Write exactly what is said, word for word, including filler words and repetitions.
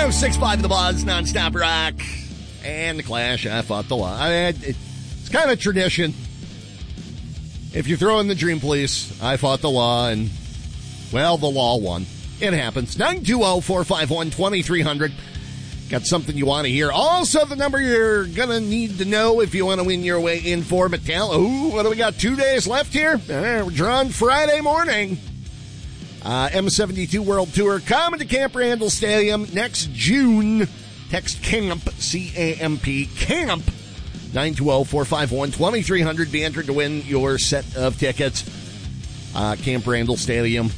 oh six point five The Buzz, nonstop rock. And the Clash, I fought the law. I mean, it's kind of tradition. If you throw in the Dream Police, I fought the law, and, well, the law won. It happens. nine two zero, four five one, two three zero zero. Got something you want to hear. Also, the number you're going to need to know if you want to win your way in for Mattel. Ooh, what do we got? Two days left here? Uh, we're drawing Friday morning. Uh, M seventy-two World Tour coming to Camp Randall Stadium next June. Text CAMP, C A M P, CAMP, nine two zero, four five one, two three zero zero. Be entered to win your set of tickets. Uh, Camp Randall Stadium.